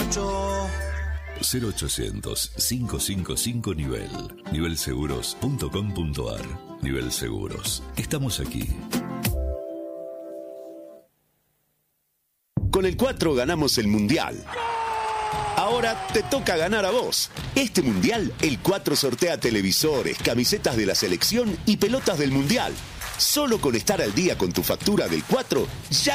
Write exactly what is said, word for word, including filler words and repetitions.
mucho. cero ochocientos, cinco cinco cinco nivel. nivel seguros punto com punto ar. Nivel Seguros. Estamos aquí. Con el cuatro ganamos el Mundial. Ahora te toca ganar a vos. Este Mundial, el cuatro sortea televisores, camisetas de la selección y pelotas del Mundial. Solo con estar al día con tu factura del cuatro, ya